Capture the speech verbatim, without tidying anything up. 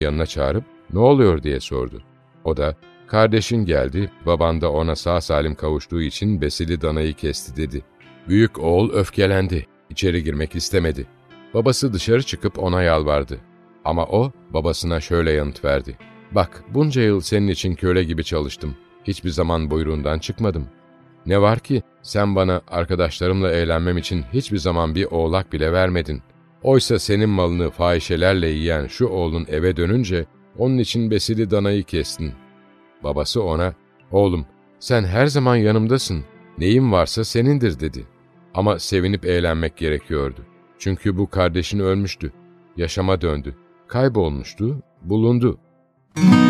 yanına çağırıp ne oluyor diye sordu. O da kardeşin geldi, baban da ona sağ salim kavuştuğu için besili danayı kesti dedi. Büyük oğul öfkelendi, içeri girmek istemedi. Babası dışarı çıkıp ona yalvardı. Ama o babasına şöyle yanıt verdi. Bak, bunca yıl senin için köle gibi çalıştım. Hiçbir zaman buyruğundan çıkmadım. Ne var ki sen bana arkadaşlarımla eğlenmem için hiçbir zaman bir oğlak bile vermedin. Oysa senin malını fahişelerle yiyen şu oğlun eve dönünce onun için besili danayı kestin. Babası ona, oğlum sen her zaman yanımdasın, neyin varsa senindir dedi. Ama sevinip eğlenmek gerekiyordu. Çünkü bu kardeşin ölmüştü, yaşama döndü, kaybolmuştu, bulundu.